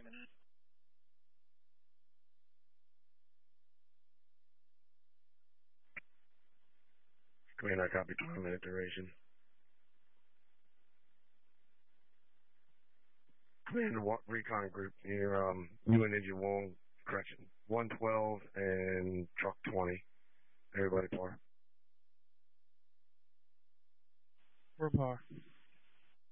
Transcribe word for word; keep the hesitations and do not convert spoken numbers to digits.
Command, I copy twenty minute duration. Command, wa- recon group near um, you and Ninja Wong, correction, one twelve and truck twenty. Everybody par. We're par.